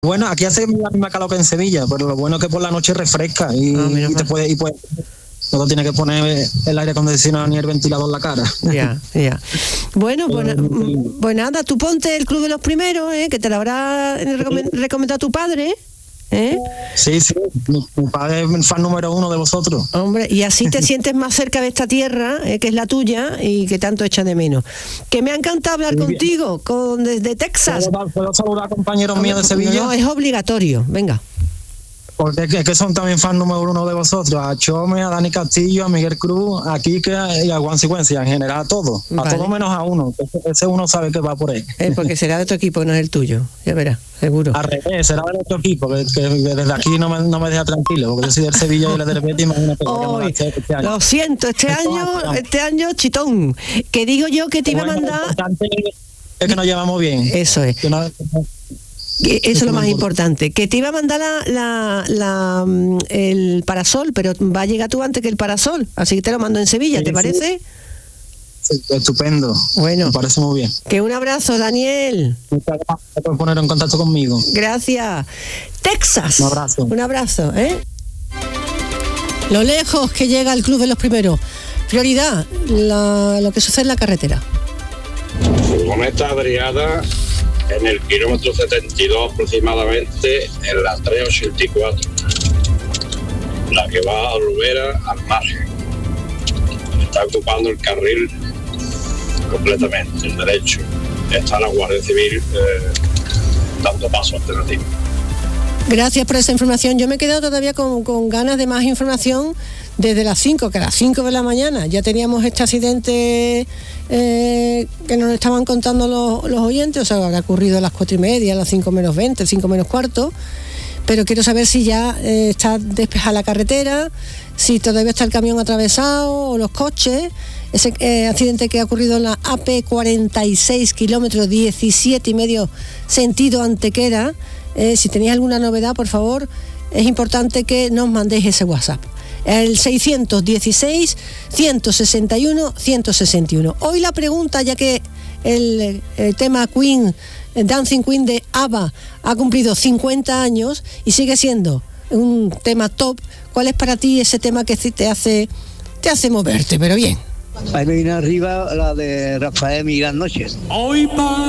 Bueno, aquí hace la misma calor que en Sevilla, pero lo bueno es que por la noche refresca y te puede, no te tienes que poner el aire acondicionado ni el ventilador en la cara. Ya. Bueno, pues nada, tú ponte el Club de los Primeros, que te lo habrá recomendado tu padre, ¿eh? Sí, mi padre es el fan número 1 de vosotros. Hombre, y así te sientes más cerca de esta tierra, que es la tuya y que tanto echas de menos. Que me ha encantado hablar contigo, desde Texas. ¿Puedo saludar a compañeros míos de Sevilla? No, es obligatorio, venga. Porque es que son también fan número 1 de vosotros, a Chome, a Dani Castillo, a Miguel Cruz, a Kike y a Juan Secuencia, en general a todos, a todos menos a uno, ese uno sabe que va por ahí. Porque será de tu equipo, no es el tuyo, ya verás, seguro. Al revés, será de nuestro equipo, que desde aquí no me deja tranquilo, porque yo soy del Sevilla y del Betis, imagínate. Lo siento, este año chitón, que digo yo que te iba a mandar... Es que nos llevamos bien. Eso es. Eso es lo más importante, que te iba a mandar el parasol, pero va a llegar tú antes que el parasol, así que te lo mando en Sevilla, ¿te parece? Sí, estupendo. Bueno, me parece muy bien. Que un abrazo, Daniel. Muchas gracias por poner en contacto conmigo. Gracias. Texas. Un abrazo. Lo lejos que llega el Club de los Primeros. Prioridad, lo que sucede en la carretera. Furgoneta averiada en el kilómetro 72 aproximadamente, en la 384, la que va a Olvera al margen. Está ocupando el carril completamente, el derecho. Está la Guardia Civil dando paso alternativo. Gracias por esa información. Yo me he quedado todavía con ganas de más información desde las 5, que a las 5 de la mañana ya teníamos este accidente que nos estaban contando los oyentes, o sea, que ha ocurrido a las 4:30, a las 5 menos 20, 5 menos cuarto, pero quiero saber si ya está despejada la carretera, si todavía está el camión atravesado o los coches. Ese accidente que ha ocurrido en la AP 46 kilómetros 17,5 sentido Antequera. Si tenéis alguna novedad, por favor, es importante que nos mandéis ese WhatsApp. El 617-161-161. Hoy la pregunta, ya que el tema Queen, Dancing Queen de ABBA, ha cumplido 50 años y sigue siendo un tema top, ¿cuál es para ti ese tema que te hace moverte, pero bien? Ahí me viene arriba la de Rafael, Mi Gran Noche. Hoy